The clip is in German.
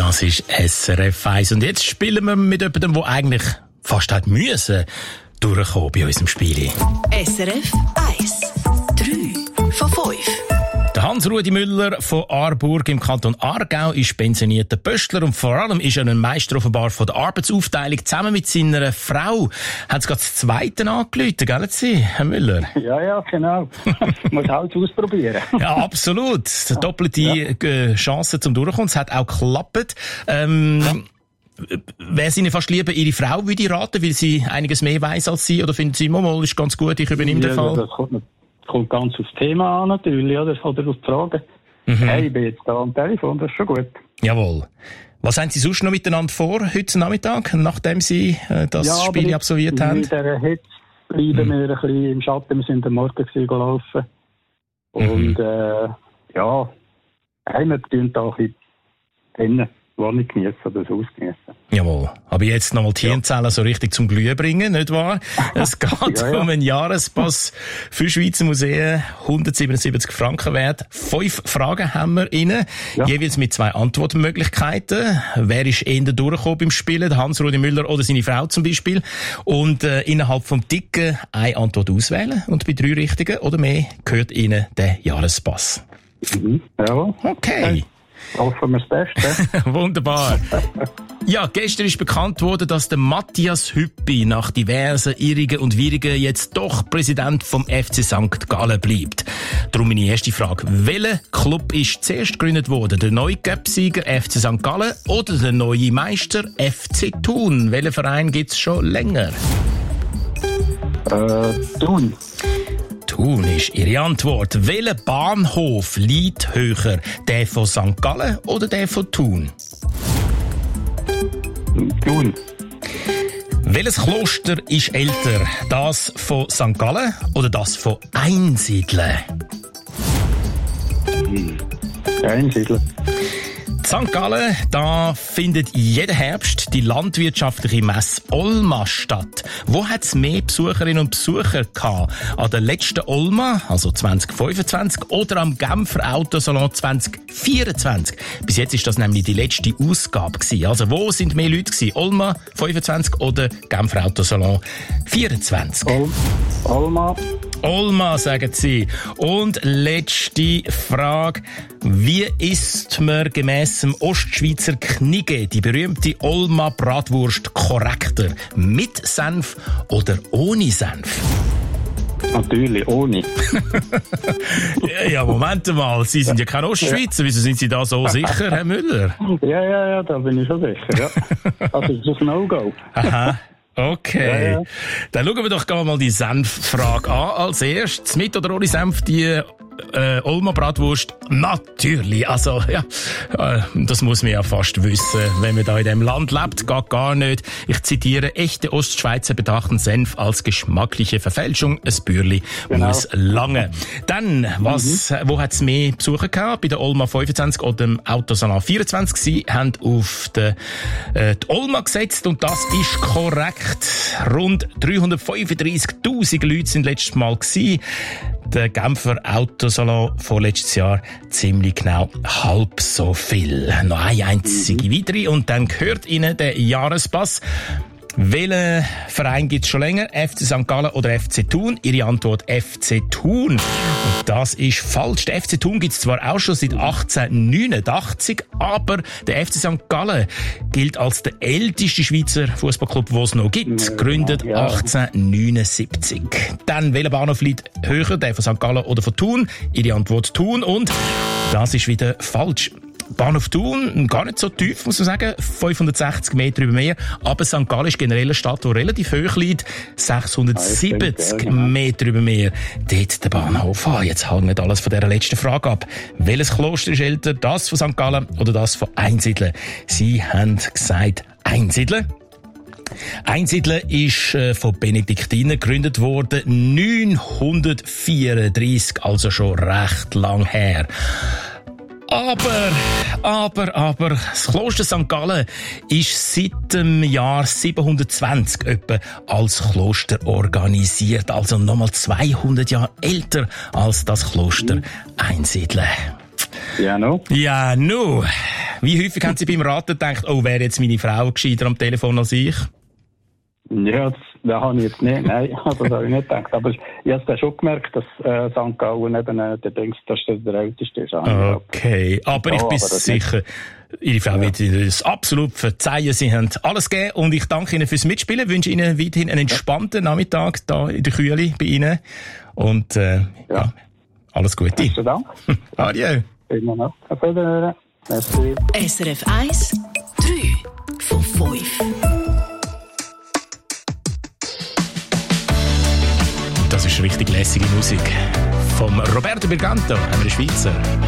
Das ist SRF 1. Und jetzt spielen wir mit jemandem, der eigentlich fast hat müssen durchkommen bei unserem Spiel. SRF 1. 3 von 5. Der Hans-Rudi Müller von Aarburg im Kanton Aargau ist pensionierter Pöstler und vor allem ist er ein Meister offenbar von der Arbeitsaufteilung. Zusammen mit seiner Frau hat es gerade das Zweite angerufen, gell Sie, Herr Müller? Ja, genau. Muss alles ausprobieren. Ja, absolut. Doppelte Chance zum Durchkommen. Es hat auch geklappt. Wäre es Ihnen fast lieber, Ihre Frau würde ich raten, weil sie einiges mehr weiss als Sie, oder finden Sie, mal ist ganz gut, ich übernehme den Fall? Das kommt ganz aufs Thema an natürlich, oder auf die Frage. Hey, ich bin jetzt da am Telefon, das ist schon gut. Jawohl. Was haben Sie sonst noch miteinander vor, heute Nachmittag, nachdem Sie das Spiel absolviert haben? In dieser Hitze bleiben wir ein bisschen im Schatten, wir sind am Morgen gelaufen. Und wir tun da ein bisschen drinnen. Wohnung geniessen oder das Haus geniessen. Jawohl. Aber jetzt nochmal die Hirnzellen so richtig zum Glühen bringen, nicht wahr? Es geht um einen Jahrespass für Schweizer Museen, 177 Franken wert. 5 Fragen haben wir Ihnen, jeweils mit 2 Antwortmöglichkeiten. Wer ist eher durchgekommen beim Spielen? Der Hans-Rudi Müller oder seine Frau zum Beispiel. Und innerhalb vom Ticken eine Antwort auswählen. Und bei 3 richtigen oder mehr gehört Ihnen der Jahrespass. Ja. Okay. Hoffen wir das Beste. Wunderbar. Ja, gestern ist bekannt worden, dass der Matthias Hüppi nach diversen Irrigen und Wirrigen jetzt doch Präsident vom FC St. Gallen bleibt. Darum meine erste Frage. Welcher Club ist zuerst gegründet worden? Der neue Cup-Sieger FC St. Gallen oder der neue Meister FC Thun? Welchen Verein gibt's schon länger? Thun. Thun ist Ihre Antwort. Welcher Bahnhof liegt höher? Der von St. Gallen oder der von Thun? Thun. Welches Kloster ist älter? Das von St. Gallen oder das von Einsiedeln? Einsiedeln. St. Gallen, da findet jeden Herbst die landwirtschaftliche Messe Olma statt. Wo hat es mehr Besucherinnen und Besucher gehabt? An der letzten Olma, also 2025, oder am Genfer Autosalon 2024? Bis jetzt ist das nämlich die letzte Ausgabe gewesen. Also wo sind mehr Leute gewesen? Olma 25 oder Genfer Autosalon 24? Olma. Olma, sagen Sie. Und letzte Frage. Wie isst man gemäss dem Ostschweizer Knigge die berühmte Olma Bratwurst korrekter? Mit Senf oder ohne Senf? Natürlich, ohne. Ja, Moment mal. Sie sind ja kein Ostschweizer. Wieso sind Sie da so sicher, Herr Müller? Ja, da bin ich schon sicher, ja. Also, das ist ein No-Go. Aha. Okay. Ja. Dann schauen wir doch mal die Senffrage an. Als erstes, mit oder ohne Senf, die Olma Bratwurst? Natürlich. Also, ja, das muss man ja fast wissen. Wenn man da in dem Land lebt, geht gar nicht. Ich zitiere, echte Ostschweizer betrachten Senf als geschmackliche Verfälschung. Ein Bürli muss lange. Dann, wo hat es mehr Besucher gehabt? Bei der Olma 25 oder dem Autosalon 24? Sie haben auf die Olma gesetzt und das ist korrekt. Rund 335.000 Leute sind letztes Mal gewesen. Der Genfer Autosalon vorletztes Jahr ziemlich genau halb so viel. Noch eine einzige weitere und dann gehört Ihnen der Jahrespass. Welchen Verein gibt es schon länger? FC St. Gallen oder FC Thun? Ihre Antwort FC Thun. Und das ist falsch. Der FC Thun gibt es zwar auch schon seit 1889, aber der FC St. Gallen gilt als der älteste Schweizer Fußballclub, den es noch gibt. Gegründet 1879. Dann, welcher Bahnhof liegt höher? Der von St. Gallen oder von Thun? Ihre Antwort Thun. Und das ist wieder falsch. Bahnhof Thun, gar nicht so tief, muss man sagen, 560 Meter über Meer, aber St. Gallen ist generell eine Stadt, die relativ hoch liegt, 670 Meter über Meer. Dort der Bahnhof. Jetzt hängt alles von dieser letzten Frage ab. Welches Kloster ist älter, das von St. Gallen oder das von Einsiedeln? Sie haben gesagt Einsiedeln. Einsiedeln ist von Benediktinern gegründet worden, 934, also schon recht lang her. Aber, das Kloster St. Gallen ist seit dem Jahr 720 etwa als Kloster organisiert. Also nochmal 200 Jahre älter als das Kloster Einsiedeln. Ja, no. Wie häufig haben Sie beim Raten gedacht, oh, wäre jetzt meine Frau gescheiter am Telefon als ich? Ja, das habe ich jetzt nicht. Nein, also das habe ich nicht gedacht. Aber ich habe es dann schon gemerkt, dass St. Gallen eben der Dings, dass der Älteste ist. Okay, aber ich bin sicher, Ihre Frau wird Ihnen das absolut verzeihen. Sie haben alles gegeben und ich danke Ihnen fürs Mitspielen. Wünsche Ihnen weiterhin einen entspannten Nachmittag da in der Kühle bei Ihnen. Und ja, alles Gute. Besten Dank. Adieu. Immer noch. Auf Wiedersehen. Merci. SRF 1, 3 von 5. Das ist richtig lässige Musik. Vom Roberto Berganto, einem Schweizer.